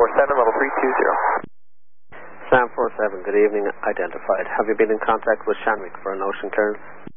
47, level 320. Sam 47, good evening, identified. Have you been in contact with Shanwick for an ocean clearance?